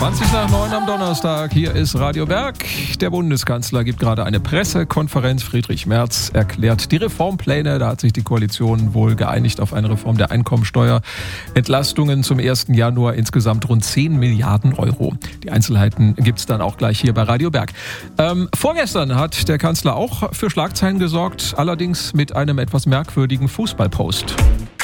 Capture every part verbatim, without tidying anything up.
zwanzig nach neun am Donnerstag. Hier ist Radio Berg. Der Bundeskanzler gibt gerade eine Pressekonferenz. Friedrich Merz erklärt die Reformpläne. Da hat sich die Koalition wohl geeinigt auf eine Reform der Einkommensteuer. Entlastungen zum ersten Januar, insgesamt rund zehn Milliarden Euro. Die Einzelheiten gibt's dann auch gleich hier bei Radio Berg. Ähm, vorgestern hat der Kanzler auch für Schlagzeilen gesorgt, allerdings mit einem etwas merkwürdigen Fußballpost.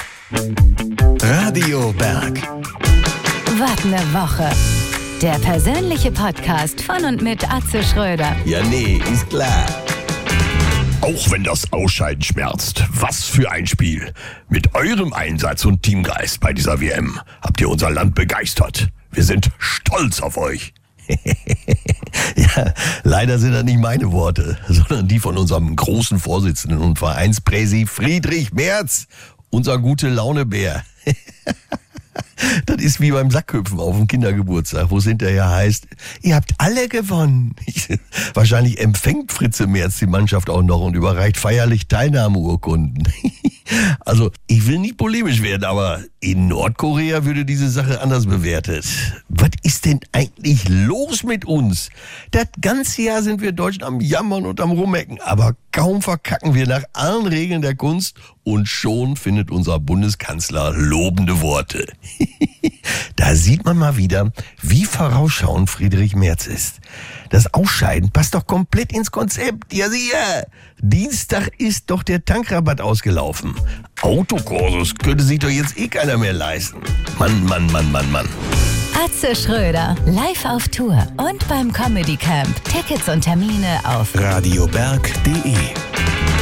Radio Berg. Was ne Woche. Der persönliche Podcast von und mit Atze Schröder. Ja, nee, ist klar. Auch wenn das Ausscheiden schmerzt, was für ein Spiel. Mit eurem Einsatz und Teamgeist bei dieser W M habt ihr unser Land begeistert. Wir sind stolz auf euch. Ja, leider sind das nicht meine Worte, sondern die von unserem großen Vorsitzenden und Vereinspräsi Friedrich Merz, unser Gute-Laune-Bär. Das ist wie beim Sackhüpfen auf dem Kindergeburtstag, wo es hinterher heißt, ihr habt alle gewonnen. Wahrscheinlich empfängt Fritze Merz die Mannschaft auch noch und überreicht feierlich Teilnahmeurkunden. Also, ich will nicht polemisch werden, aber in Nordkorea würde diese Sache anders bewertet. Was ist denn eigentlich los mit uns? Das ganze Jahr sind wir Deutschen am Jammern und am Rummecken, aber kaum verkacken wir nach allen Regeln der Kunst und schon findet unser Bundeskanzler lobende Worte. Da sieht man mal wieder, wie vorausschauend Friedrich Merz ist. Das Ausscheiden passt doch komplett ins Konzept. Ja, sicher. Dienstag ist doch der Tankrabatt ausgelaufen. Autokursus könnte sich doch jetzt eh keiner mehr leisten. Mann, Mann, Mann, Mann, Mann. Atze Schröder, live auf Tour und beim Comedy Camp. Tickets und Termine auf radioberg punkt de